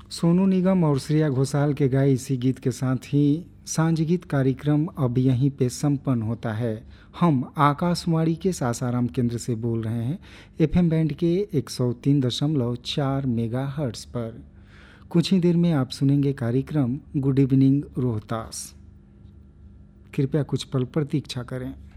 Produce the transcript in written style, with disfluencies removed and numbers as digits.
सोनू निगम और श्रेया घोषाल के गाए इसी गीत के साथ ही सांझ गीत कार्यक्रम अब यहीं पे संपन्न होता है। हम आकाशवाणी के सासाराम केंद्र से बोल रहे हैं, एफएम बैंड के 103.4 मेगाहर्ट्ज़ पर। कुछ ही देर में आप सुनेंगे कार्यक्रम गुड इवनिंग रोहतास। कृपया कुछ पल प्रतीक्षा करें।